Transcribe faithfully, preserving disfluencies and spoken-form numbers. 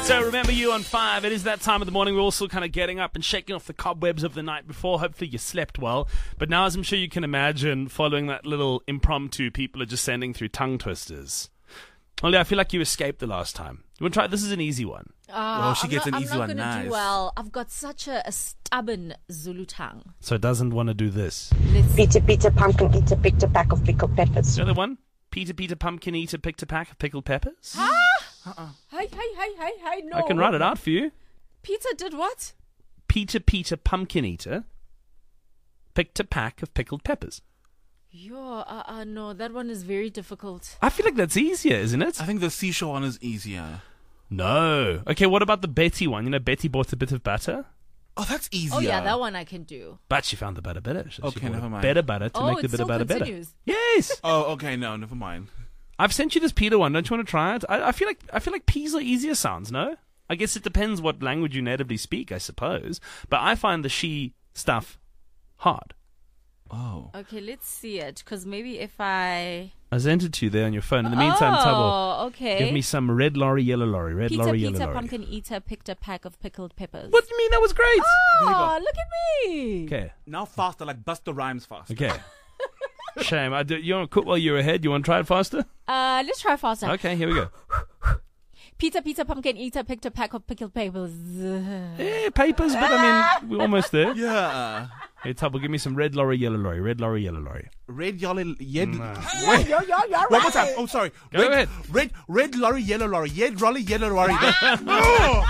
So remember you on five. It is that time of the morning. We're also kind of getting up and shaking off the cobwebs of the night before. Hopefully you slept well. But now, as I'm sure you can imagine, following that little impromptu, people are just sending through tongue twisters. Only I feel like you escaped the last time. You want to try? This is an easy one. Uh, Oh, she I'm gets not, an easy I'm not one. gonna Nice. do well. I've got such a, a stubborn Zulu tongue. So it doesn't want to do this. Let's Peter, Peter, pumpkin eater, picked a pack of pickled peppers. The other one? Peter, Peter, pumpkin eater, picked a pack of pickled peppers. Ah! Hey, hey, hey, hey, hey, no. I can write it out for you. Peter did what? Peter, Peter, pumpkin eater, picked a pack of pickled peppers. Yo, uh, uh, no, that one is very difficult. I feel like that's easier, isn't it? I think the seashore one is easier. No. Okay, what about the Betty one? You know, Betty bought a bit of butter, Oh, that's easier. Oh, yeah, that one I can do. but she found the butter better. So she Okay, bought never a mind. better butter to Oh, make the it bit of still butter better. continues. Yes. Oh, okay, no, never mind. I've sent you this Peter one. Don't you want to try it? I, I feel like I feel like P's are easier sounds. No, I guess it depends what language you natively speak, I suppose. But I find the she stuff hard. Oh. Okay, let's see it, because maybe if I... I sent it to you there on your phone. In the meantime, oh, Tabo, okay. give me some red lorry, yellow lorry, red Peter, lorry, Peter, yellow lorry. pumpkin eater picked a pack of pickled peppers. What do you mean? That was great. Oh, look at me. Okay, Now faster, like Buster Rhymes fast. okay. Shame. I do, you want to quit while you're ahead? You want to try it faster? Uh, let's try faster. Okay, here we go. Peter, Peter, pumpkin eater picked a pack of pickled peppers. Eh, papers, but I mean, we're almost there. Yeah. Hey, Tabo, give me some red lorry, yellow lorry, red lorry, yellow lorry. Red, yellow, yed. Nah. Wait. One more time. Oh, sorry. Go red, ahead. Red, red lorry, yellow lorry. Red lorry, yellow lorry. Oh!